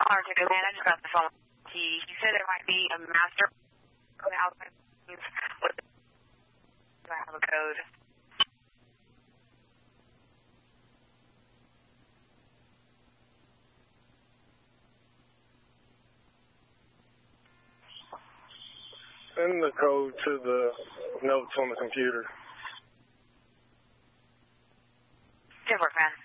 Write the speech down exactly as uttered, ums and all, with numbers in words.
Article, man, I just got the phone. He, he said there might be a master code outside. What do I have a code? Send the code to the notes on the computer. Good work, man.